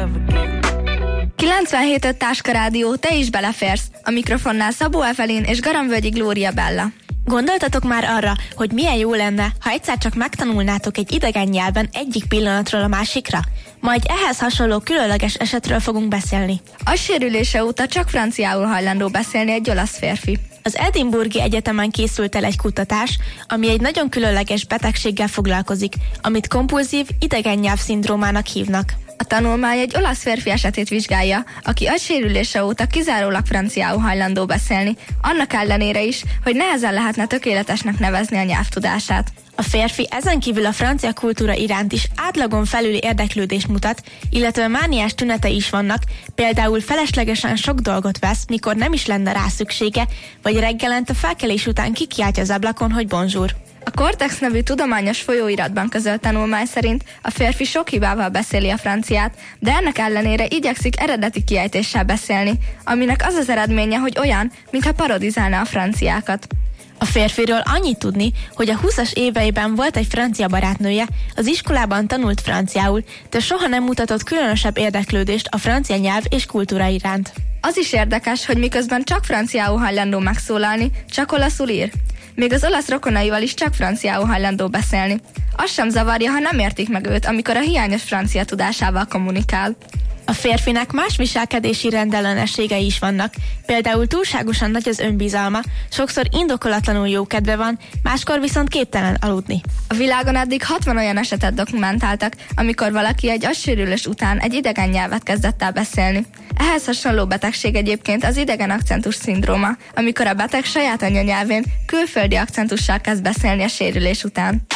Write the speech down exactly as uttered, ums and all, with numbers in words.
kilencvenhét öt Táska Rádió, te is beleférsz. A mikrofonnál Szabó Evelyn és Garamvölgyi Glória Bella. Gondoltatok már arra, hogy milyen jó lenne, ha egyszer csak megtanulnátok egy idegen nyelven egyik pillanatról a másikra? Ma egy ehhez hasonló különleges esetről fogunk beszélni. Agysérülése óta csak franciául hajlandó beszélni egy olasz férfi. Az Edinburghi Egyetemen készült el egy kutatás, ami egy nagyon különleges betegséggel foglalkozik, amit kompulzív idegen nyelvszindrómának hívnak. A tanulmány egy olasz férfi esetét vizsgálja, aki agysérülése óta kizárólag franciául hajlandó beszélni, annak ellenére is, hogy nehezen lehetne tökéletesnek nevezni a nyelvtudását. A férfi ezen kívül a francia kultúra iránt is átlagon felüli érdeklődést mutat, illetve mániás tünetei is vannak, például feleslegesen sok dolgot vesz, mikor nem is lenne rá szüksége, vagy reggelente felkelés után kikiáltja az ablakon, hogy bonjour. A Cortex nevű tudományos folyóiratban közölt tanulmány szerint a férfi sok hibával beszéli a franciát, de ennek ellenére igyekszik eredeti kiejtéssel beszélni, aminek az az eredménye, hogy olyan, mintha parodizálna a franciákat. A férfiről annyit tudni, hogy a húszas éveiben volt egy francia barátnője, az iskolában tanult franciául, de soha nem mutatott különösebb érdeklődést a francia nyelv és kultúra iránt. Az is érdekes, hogy miközben csak franciául hajlandó megszólalni, csak olaszul ír. Még az olasz rokonaival is csak franciául hajlandó beszélni. Az sem zavarja, ha nem értik meg őt, amikor a hiányos francia tudásával kommunikál. A férfinek más viselkedési rendellenességei is vannak, például túlságosan nagy az önbizalma, sokszor indokolatlanul jókedve van, máskor viszont képtelen aludni. A világon eddig hatvan olyan esetet dokumentáltak, amikor valaki egy agysérülés után egy idegen nyelvet kezdett el beszélni. Ehhez hasonló betegség egyébként az idegen akcentus szindróma, amikor a beteg saját anyanyelvén külföldi akcentussal kezd beszélni a sérülés után.